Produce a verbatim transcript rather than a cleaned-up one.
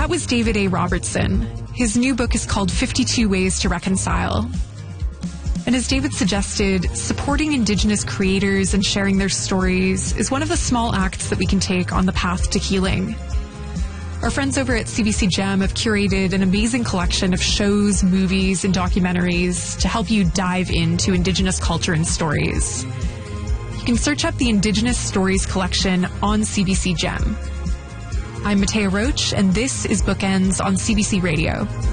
That was David A. Robertson. His new book is called fifty-two Ways to Reconcile. And as David suggested, supporting Indigenous creators and sharing their stories is one of the small acts that we can take on the path to healing. Our friends over at C B C Gem have curated an amazing collection of shows, movies, and documentaries to help you dive into Indigenous culture and stories. You can search up the Indigenous Stories collection on C B C Gem. I'm Matea Roach, and this is Bookends on C B C Radio.